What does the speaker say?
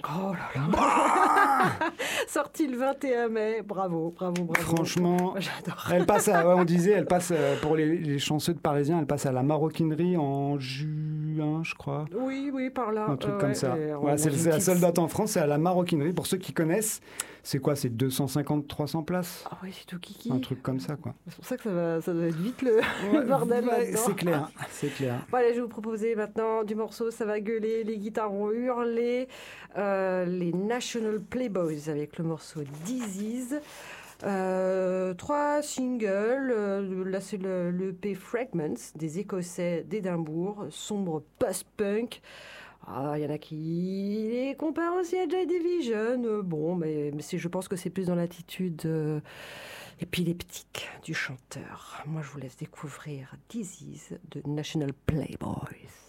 Oh là là. Sorti le 21 mai. Bravo. Franchement, j'adore. Elle passe pour les chanceux de Parisiens, elle passe à la maroquinerie en juin, je crois. Oui, par là. Un truc comme ça. Ouais, C'est la seule date en France, c'est à la maroquinerie. Pour ceux qui connaissent, c'est quoi? C'est 250-300 places? Ah oui, c'est tout kiki. Un truc comme ça, quoi. C'est pour ça que ça doit être vite le bordel là-dedans. C'est clair. Bon, allez, je vais vous proposer maintenant du morceau, ça va gueuler, les guitares vont hurler. Les National Playboys avec le morceau Disease. 3 singles. Là, c'est le EP Fragments des Écossais d'Édimbourg, sombre post-punk. Il y en a qui les comparent aussi à Joy Division. Bon, mais je pense que c'est plus dans l'attitude épileptique du chanteur. Moi, je vous laisse découvrir Disease de National Playboys.